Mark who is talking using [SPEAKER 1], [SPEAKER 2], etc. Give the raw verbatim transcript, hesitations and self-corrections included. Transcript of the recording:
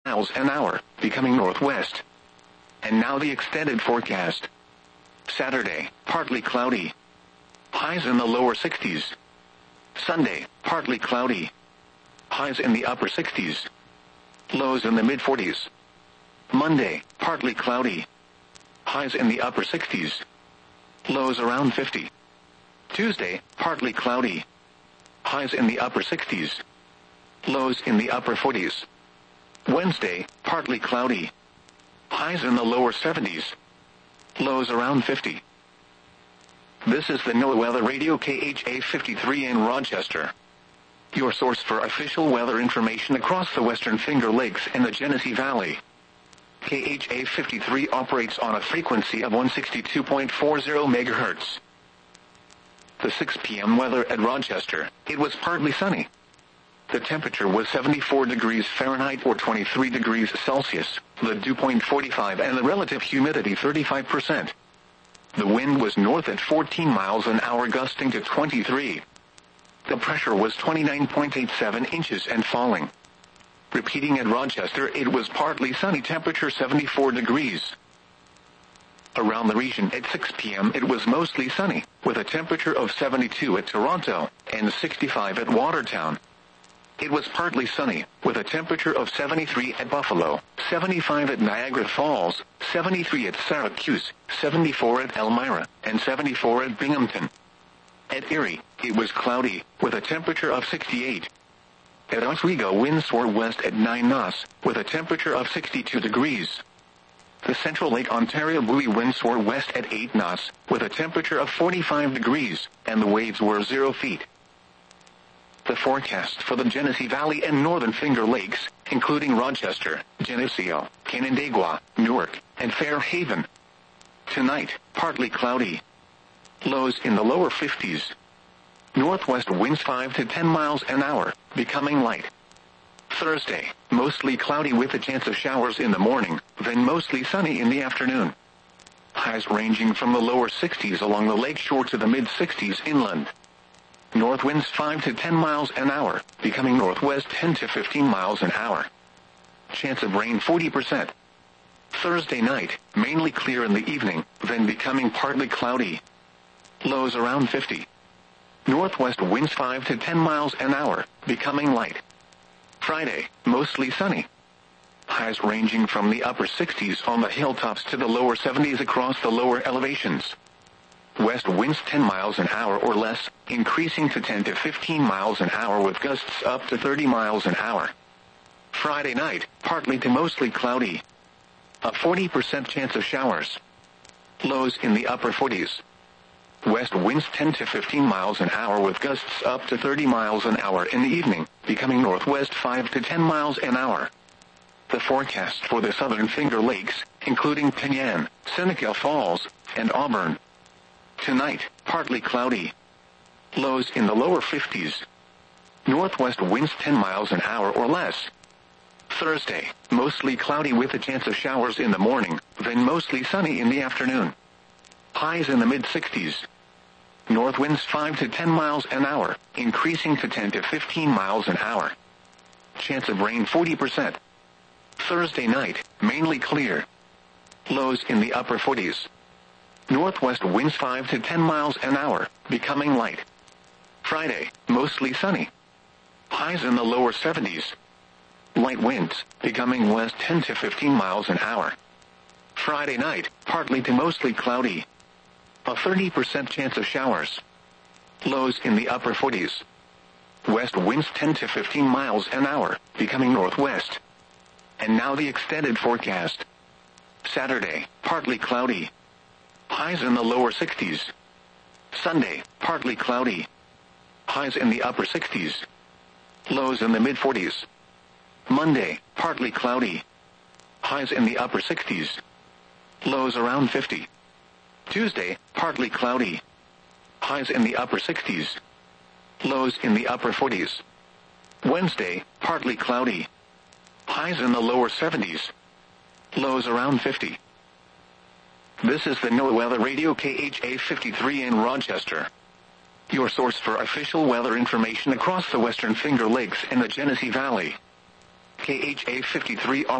[SPEAKER 1] miles an hour, becoming northwest. And now the extended forecast. Saturday, partly cloudy. Highs in the lower sixties. Sunday, partly cloudy. Highs in the upper sixties. Lows in the mid forties. Monday, partly cloudy. Highs in the upper sixties. Lows around fifty. Tuesday, partly cloudy. Highs in the upper sixties. Lows in the upper forties. Wednesday, partly cloudy. Highs in the lower seventies. Lows around fifty. This is the NOAA Weather Radio K H A fifty-three in Rochester, your source for official weather information across the Western Finger Lakes and the Genesee Valley. K H A fifty-three operates on a frequency of one sixty-two point four zero megahertz. The six p.m. weather at Rochester, it was partly sunny. The temperature was seventy-four degrees Fahrenheit or twenty-three degrees Celsius, the dew point forty-five and the relative humidity thirty-five percent. The wind was north at fourteen miles an hour gusting to twenty-three. The pressure was twenty-nine point eight seven inches and falling. Repeating at Rochester, it was partly sunny, temperature seventy-four degrees. Around the region at six p.m. it was mostly sunny, with a temperature of seventy-two at Toronto and sixty-five at Watertown. It was partly sunny, with a temperature of seventy-three at Buffalo, seventy-five at Niagara Falls, seventy-three at Syracuse, seventy-four at Elmira, and seventy-four at Binghamton. At Erie, it was cloudy, with a temperature of sixty-eight. At Oswego, winds soar west at nine knots, with a temperature of sixty-two degrees. The Central Lake Ontario buoy winds soar west at eight knots, with a temperature of forty-five degrees, and the waves were zero feet. The forecast for the Genesee Valley and Northern Finger Lakes, including Rochester, Geneseo, Canandaigua, Newark, and Fairhaven. Tonight, partly cloudy. Lows in the lower fifties. Northwest winds five to ten miles an hour, becoming light. Thursday, mostly cloudy with a chance of showers in the morning, then mostly sunny in the afternoon. Highs ranging from the lower sixties along the lakeshore to the mid sixties inland. North winds five to ten miles an hour, becoming northwest ten to fifteen miles an hour. Chance of rain forty percent. Thursday night, mainly clear in the evening, then becoming partly cloudy. Lows around fifty. Northwest winds five to ten miles an hour, becoming light. Friday, mostly sunny. Highs ranging from the upper sixties on the hilltops to the lower seventies across the lower elevations. West winds ten miles an hour or less, increasing to ten to fifteen miles an hour with gusts up to thirty miles an hour. Friday night, partly to mostly cloudy. A forty percent chance of showers. Lows in the upper forties. West winds ten to fifteen miles an hour with gusts up to thirty miles an hour in the evening, becoming northwest five to ten miles an hour. The forecast for the Southern Finger Lakes, including Penyan, Seneca Falls, and Auburn. Tonight, partly cloudy. Lows in the lower fifties. Northwest winds ten miles an hour or less. Thursday, mostly cloudy with a chance of showers in the morning, then mostly sunny in the afternoon. Highs in the mid sixties. North winds five to ten miles an hour, increasing to ten to fifteen miles an hour. Chance of rain forty percent. Thursday night, mainly clear. Lows in the upper forties. Northwest winds five to ten miles an hour, becoming light. Friday, mostly sunny. Highs in the lower seventies. Light winds, becoming west ten to fifteen miles an hour. Friday night, partly to mostly cloudy. A thirty percent chance of showers. Lows in the upper forties. West winds ten to fifteen miles an hour, becoming northwest. And now the extended forecast. Saturday, partly cloudy. Highs in the lower sixties. Sunday, partly cloudy. Highs in the upper sixties. Lows in the mid forties. Monday, partly cloudy. Highs in the upper sixties. Lows around fifty. Tuesday, partly cloudy. Highs in the upper sixties. Lows in the upper forties. Wednesday, partly cloudy. Highs in the lower seventies. Lows around fifty. This is the NOAA Weather Radio K H A fifty-three in Rochester, your source for official weather information across the Western Finger Lakes and the Genesee Valley. K H A fifty-three